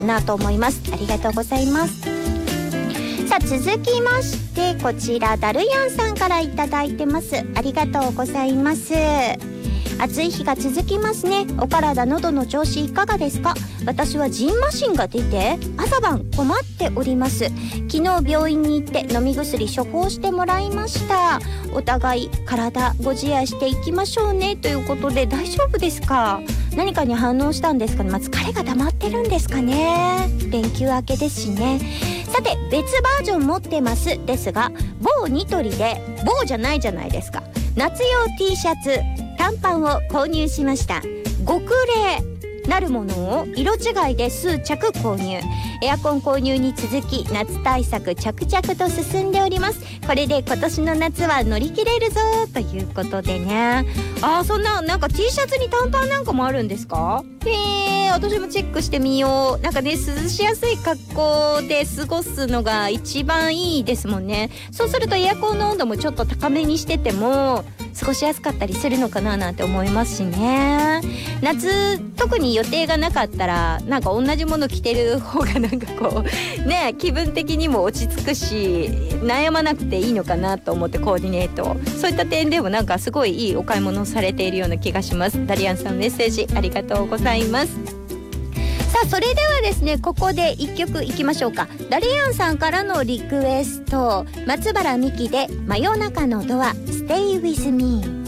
なと思います。ありがとうございます。さあ続きましてこちらダルヤンさんからいただいてます。ありがとうございます。暑い日が続きますね。お体喉の調子いかがですか？私はジンマシンが出て朝晩困っております。昨日病院に行って飲み薬処方してもらいました。お互い体ご自愛していきましょうねということで、大丈夫ですか？何かに反応したんですかね。疲れが溜まってるんですかね。連休明けですしね。さて別バージョン持ってますですが、某ニトリで某じゃないじゃないですか、夏用 T シャツ短パンを購入しました。極冷なるものを色違いで数着購入。エアコン購入に続き夏対策着々と進んでおります。これで今年の夏は乗り切れるぞということでね。そんな、なんか T シャツに短パンなんかもあるんですか？私もチェックしてみよう。なんかね、涼しやすい格好で過ごすのが一番いいですもんね。そうするとエアコンの温度もちょっと高めにしてても過ごしやすかったりするのかななんて思いますしね。夏特に予定がなかったらなんか同じもの着てる方がなんかこうね、気分的にも落ち着くし悩まなくていいのかなと思ってコーディネート、そういった点でもなんかすごいいいお買い物をされているような気がします。ダリアンさんメッセージありがとうございます。さあそれではですね、ここで一曲いきましょうか。ダリアンさんからのリクエスト、松原美希で真夜中のドア Stay with me。